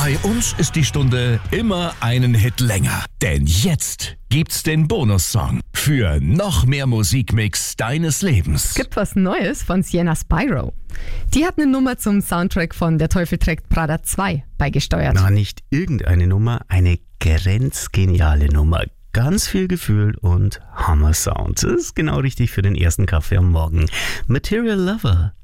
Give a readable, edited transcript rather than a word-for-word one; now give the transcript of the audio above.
Bei uns ist die Stunde immer einen Hit länger. Denn jetzt gibt's den Bonussong für noch mehr Musikmix deines Lebens. Es gibt was Neues von Sienna Spyro. Die hat eine Nummer zum Soundtrack von Der Teufel trägt Prada 2 beigesteuert. Na, nicht irgendeine Nummer, eine grenzgeniale Nummer. Ganz viel Gefühl und Hammer-Sound. Das ist genau richtig für den ersten Kaffee am Morgen. Material Lover